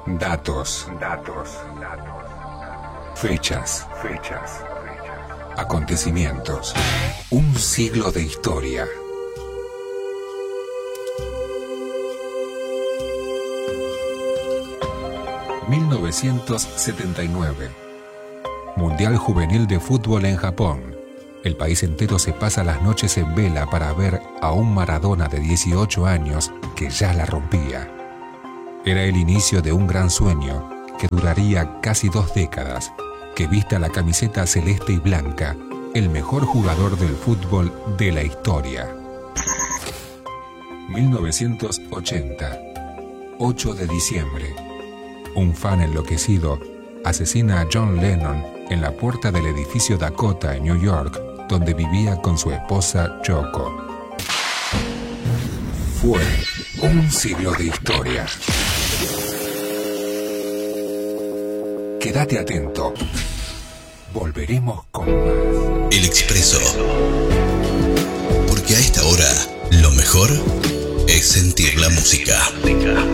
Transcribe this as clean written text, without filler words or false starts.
Datos. Fechas. Acontecimientos. Un siglo de historia. ...1979... Mundial Juvenil de Fútbol en Japón. El país entero se pasa las noches en vela para ver a un Maradona de 18 años que ya la rompía. Era el inicio de un gran sueño que duraría casi 2 décadas, que vista la camiseta celeste y blanca, el mejor jugador del fútbol de la historia. 1980, 8 de diciembre. Un fan enloquecido asesina a John Lennon en la puerta del edificio Dakota en New York, donde vivía con su esposa Yoko. Fue un siglo de historia. Quédate atento. Volveremos con más. El Expreso. Porque a esta hora, lo mejor es sentir la música.